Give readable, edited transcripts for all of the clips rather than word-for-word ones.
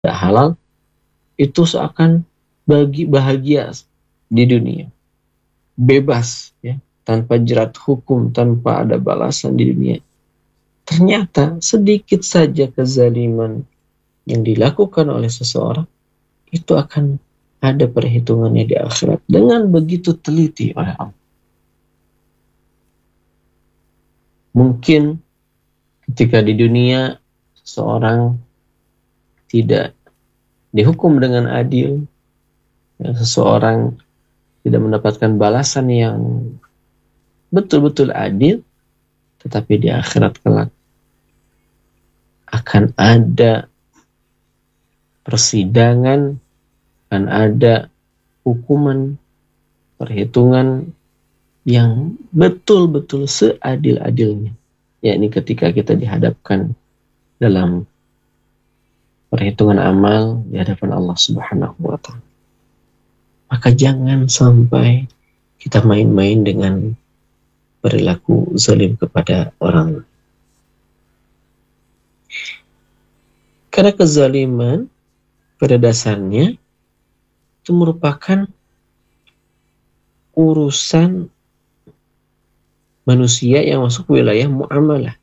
halal, itu seakan bahagia di dunia, bebas ya, tanpa jerat hukum, tanpa ada balasan di dunia. Ternyata sedikit saja kezaliman yang dilakukan oleh seseorang itu akan ada perhitungannya di akhirat dengan begitu teliti oleh Allah. Mungkin ketika di dunia seseorang tidak dihukum dengan adil, ya, seseorang tidak mendapatkan balasan yang betul-betul adil, tetapi di akhirat kelak akan ada persidangan, akan ada hukuman, perhitungan yang betul-betul seadil-adilnya, yakni ketika kita dihadapkan dalam perhitungan amal di hadapan Allah Subhanahu wa Ta'ala. Maka jangan sampai kita main-main dengan perilaku zalim kepada orang. Karena kezaliman pada dasarnya itu merupakan urusan manusia yang masuk wilayah muamalah.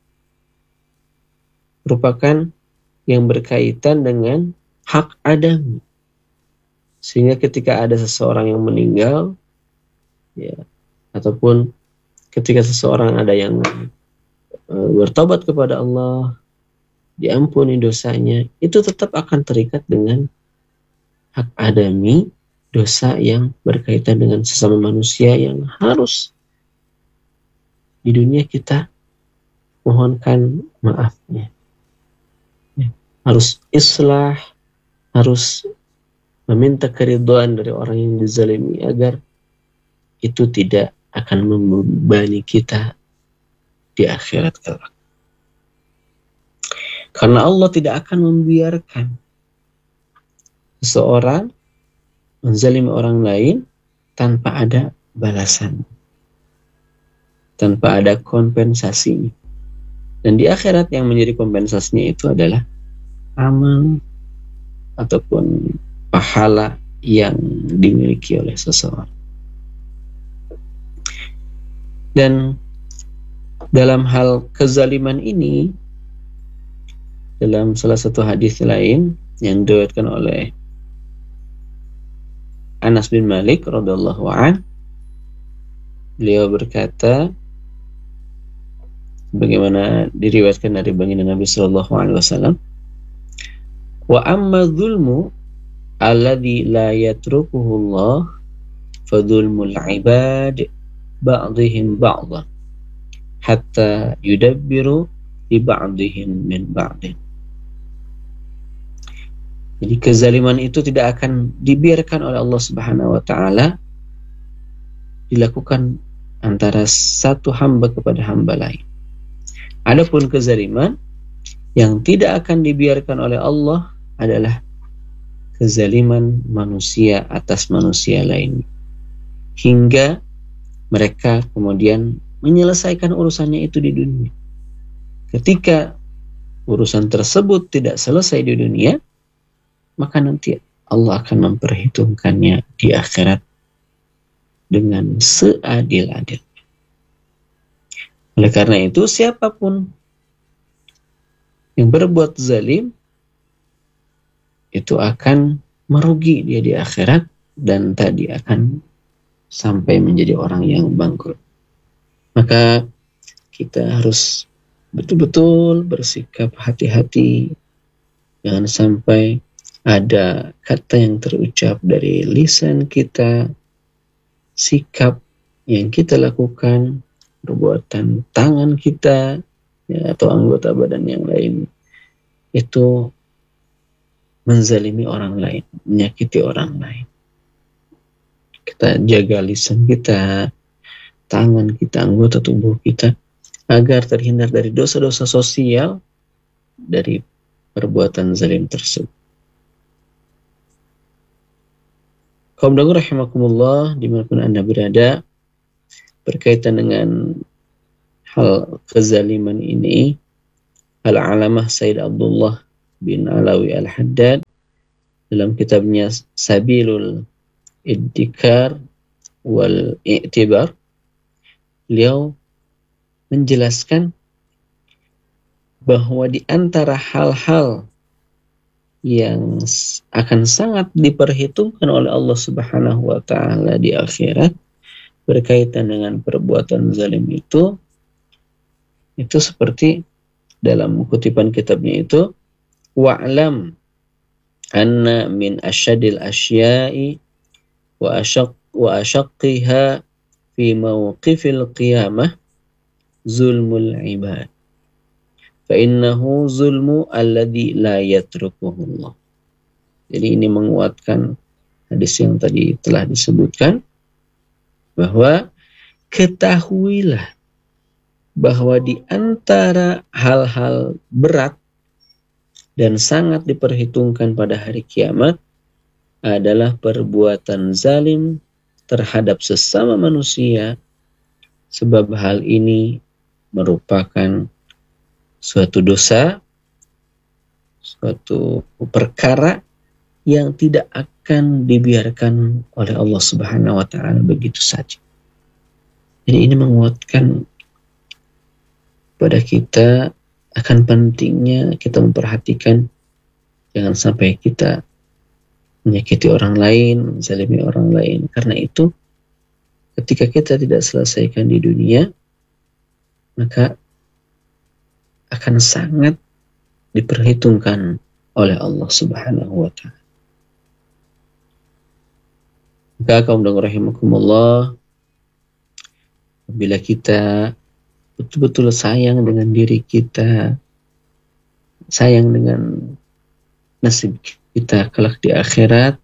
Merupakan yang berkaitan dengan hak adami. Sehingga ketika ada seseorang yang meninggal, ya, ataupun ketika seseorang ada yang bertobat kepada Allah, diampuni dosanya, itu tetap akan terikat dengan hak adami, dosa yang berkaitan dengan sesama manusia yang harus di dunia kita mohonkan maafnya. Ya, harus islah, harus meminta keridhaan dari orang yang dizalimi agar itu tidak akan membebani kita di akhirat kelak. Karena Allah tidak akan membiarkan seseorang menzalimi orang lain tanpa ada balasan, tanpa ada kompensasi. Dan di akhirat yang menjadi kompensasinya itu adalah amal ataupun pahala yang dimiliki oleh seseorang. Dan dalam hal kezaliman ini, dalam salah satu hadis lain yang diriwayatkan oleh Anas bin Malik radhiyallahu an, beliau berkata, bagaimana diriwayatkan dari baginda Nabi sallallahu alaihi wasallam, wa amma dzulmu alladhi la yatrukuhu Allah fa dzulmul ibad ba'dihim ba'dhan hatta yudabbiru li ba'dihim min ba'din. Jadi kezaliman itu tidak akan dibiarkan oleh Allah Subhanahu wa Ta'ala dilakukan antara satu hamba kepada hamba lain. Adapun kezaliman yang tidak akan dibiarkan oleh Allah adalah kezaliman manusia atas manusia lain, hingga mereka kemudian menyelesaikan urusannya itu di dunia. Ketika urusan tersebut tidak selesai di dunia, maka nanti Allah akan memperhitungkannya di akhirat dengan seadil-adilnya. Oleh karena itu, siapapun yang berbuat zalim itu akan merugi dia di akhirat, dan tadi akan sampai menjadi orang yang bangkrut. Maka kita harus betul-betul bersikap hati-hati, jangan sampai ada kata yang terucap dari lisan kita, sikap yang kita lakukan, perbuatan tangan kita, ya, atau anggota badan yang lain, itu menzalimi orang lain, menyakiti orang lain. Kita jaga lisan kita, tangan kita, anggota tubuh kita, agar terhindar dari dosa-dosa sosial dari perbuatan zalim tersebut. Kaum dangu rahimakumullah, dimanapun Anda berada, berkaitan dengan hal kezaliman ini, Al-Alamah Sayyid Abdullah bin Alawi Al-Haddad dalam kitabnya Sabilul Iddikar wal I'tibar, beliau menjelaskan bahwa di antara hal-hal yang akan sangat diperhitungkan oleh Allah Subhanahu wa taala di akhirat berkaitan dengan perbuatan zalim itu seperti dalam kutipan kitabnya itu, wa'lam anna min asyadil asya'i wa asyaqqiha fi mawqifil qiyamah zulmul ibad fa innahu zulmu alladhi la yatrukuhullah. Jadi ini menguatkan hadis yang tadi telah disebutkan, bahwa ketahuilah bahwa di antara hal-hal berat dan sangat diperhitungkan pada hari kiamat adalah perbuatan zalim terhadap sesama manusia, sebab hal ini merupakan suatu dosa, suatu perkara yang tidak akan dibiarkan oleh Allah Subhanahu wa taala begitu saja. Jadi ini menguatkan pada kita akan pentingnya kita memperhatikan jangan sampai kita menyakiti orang lain, menzalimi orang lain. Karena itu ketika kita tidak selesaikan di dunia, maka akan sangat diperhitungkan oleh Allah Subhanahu wa taala. Maka kaum dengar rahimakumullah, bila kita betul-betul sayang dengan diri kita, sayang dengan nasib kita kelak di akhirat,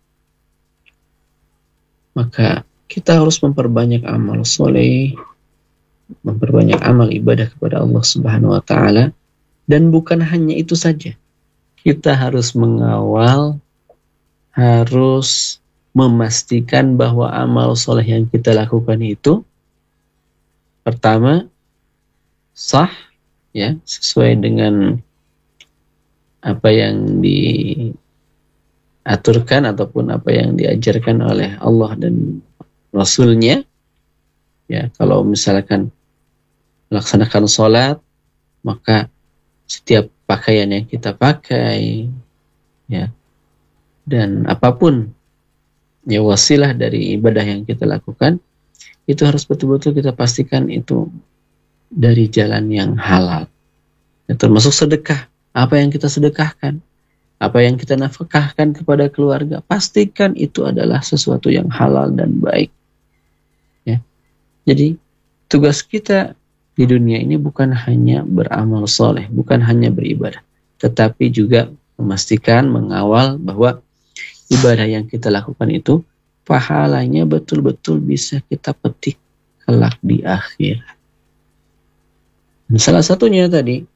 maka kita harus memperbanyak amal soleh, memperbanyak amal ibadah kepada Allah Subhanahu wa taala. Dan bukan hanya itu saja, kita harus mengawal, harus memastikan bahwa amal soleh yang kita lakukan itu pertama sah, ya, sesuai dengan apa yang diaturkan ataupun apa yang diajarkan oleh Allah dan Rasul-Nya. Ya, kalau misalkan melaksanakan sholat, maka setiap pakaian yang kita pakai, ya, dan apapun ya wasilah dari ibadah yang kita lakukan, itu harus betul-betul kita pastikan itu dari jalan yang halal. Ya, termasuk sedekah. Apa yang kita sedekahkan, apa yang kita nafkahkan kepada keluarga, pastikan itu adalah sesuatu yang halal dan baik. Ya. Jadi tugas kita di dunia ini bukan hanya beramal soleh, bukan hanya beribadah, tetapi juga memastikan, mengawal bahwa ibadah yang kita lakukan itu pahalanya betul-betul bisa kita petik kelak di akhirat. Dan salah satunya tadi,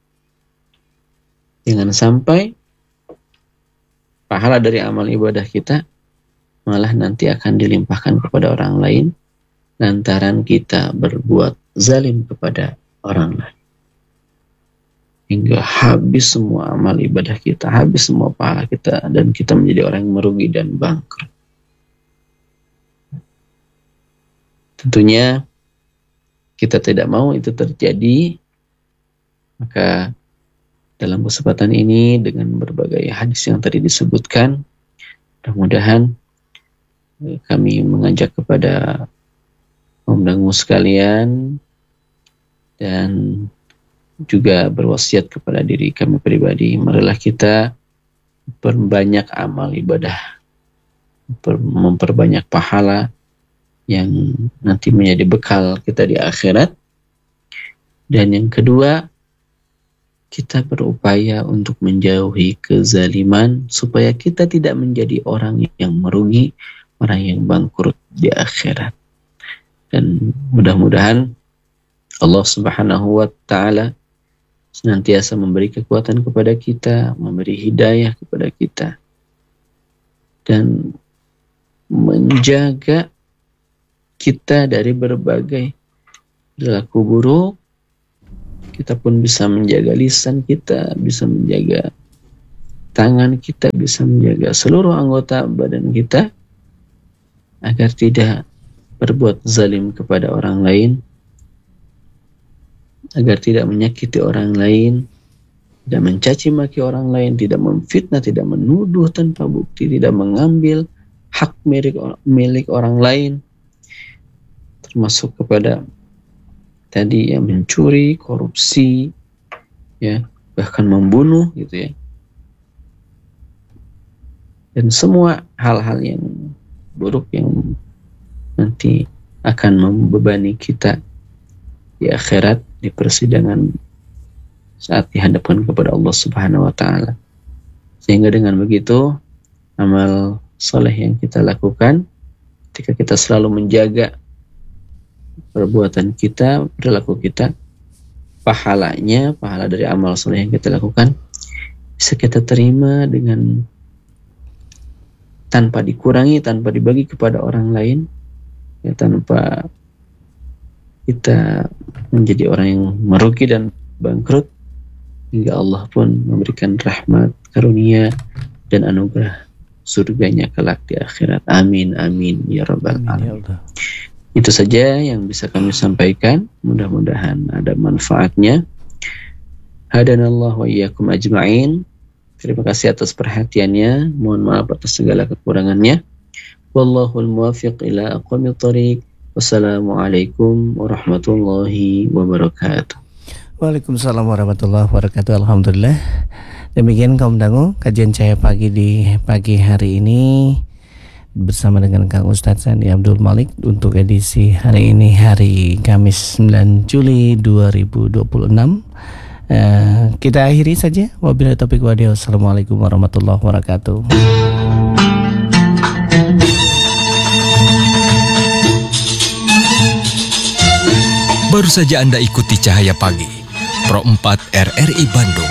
jangan sampai pahala dari amal ibadah kita malah nanti akan dilimpahkan kepada orang lain lantaran kita berbuat zalim kepada orang lain. Hingga habis semua amal ibadah kita, habis semua pahala kita, dan kita menjadi orang yang merugi dan bangkrut. Tentunya kita tidak mau itu terjadi. Maka dalam kesempatan ini dengan berbagai hadis yang tadi disebutkan, mudah-mudahan kami mengajak kepada kaum dangu sekalian dan juga berwasiat kepada diri kami pribadi, marilah kita memperbanyak amal ibadah, memperbanyak pahala yang nanti menjadi bekal kita di akhirat. Dan yang kedua, kita berupaya untuk menjauhi kezaliman supaya kita tidak menjadi orang yang merugi, orang yang bangkrut di akhirat. Dan mudah-mudahan Allah Subhanahu wa taala senantiasa memberi kekuatan kepada kita, memberi hidayah kepada kita, dan menjaga kita dari berbagai perilaku buruk. Kita pun bisa menjaga lisan kita, bisa menjaga tangan kita, bisa menjaga seluruh anggota badan kita agar tidak berbuat zalim kepada orang lain, agar tidak menyakiti orang lain, tidak mencaci maki orang lain, tidak memfitnah, tidak menuduh tanpa bukti, tidak mengambil hak milik orang lain, termasuk kepada tadi yang mencuri, korupsi, ya, bahkan membunuh gitu ya. Dan semua hal-hal yang buruk yang nanti akan membebani kita di akhirat, di persidangan saat dihadapkan kepada Allah Subhanahu wa taala. Sehingga dengan begitu amal soleh yang kita lakukan, ketika kita selalu menjaga perbuatan kita, perilaku kita, pahala dari amal soleh yang kita lakukan bisa kita terima dengan tanpa dikurangi, tanpa dibagi kepada orang lain, ya, tanpa kita menjadi orang yang merugi dan bangkrut, hingga Allah pun memberikan rahmat, karunia, dan anugerah surganya kelak di akhirat. Amin, amin, ya rabbal alamin. Itu saja yang bisa kami sampaikan. Mudah-mudahan ada manfaatnya. Hadanallahu wa iyyakum ajma'in. Terima kasih atas perhatiannya. Mohon maaf atas segala kekurangannya. Wallahul muwaffiq ila aqwamit thoriq. Wassalamualaikum warahmatullahi wabarakatuh. Waalaikumsalam warahmatullahi wabarakatuh. Alhamdulillah. Demikian kaum dangu kajian Cahaya Pagi di pagi hari ini bersama dengan Kang Ustadz Sandi Abdul Malik untuk edisi hari ini, hari Kamis 9 Juli 2026. Kita akhiri saja. Wabillahi taufiq wa hidayah. Assalamualaikum warahmatullahi wabarakatuh. Baru saja Anda ikuti Cahaya Pagi Pro 4 RRI Bandung